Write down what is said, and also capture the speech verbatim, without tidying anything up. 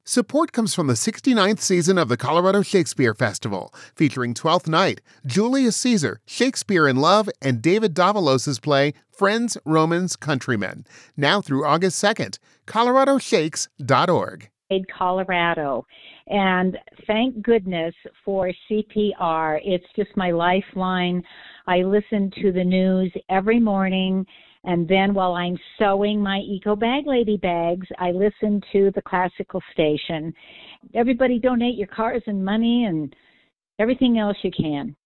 Support comes from the sixty-ninth season of the Colorado Shakespeare Festival, featuring Twelfth Night, Julius Caesar, Shakespeare in Love, and David Davalos' play Friends, Romans, Countrymen. Now through August second. colorado shakes dot org. Colorado. And thank goodness for C P R. It's just my lifeline. I listen to the news every morning, and then while I'm sewing my Eco Bag Lady bags, I listen to the classical station. Everybody donate your cars and money and everything else you can.